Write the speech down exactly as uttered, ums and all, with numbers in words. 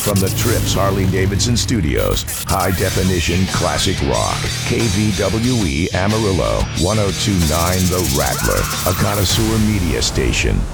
From the Trips Harley-Davidson Studios, high definition classic rock. K V W E Amarillo, one oh two point nine The Rattler, a connoisseur media station.